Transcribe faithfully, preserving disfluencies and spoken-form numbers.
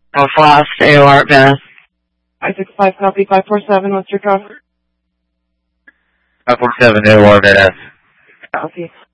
Northwest, A O R, Venice. five six five, copy, five four seven, what's your cover? five four seven, A O R, Venice. Copy.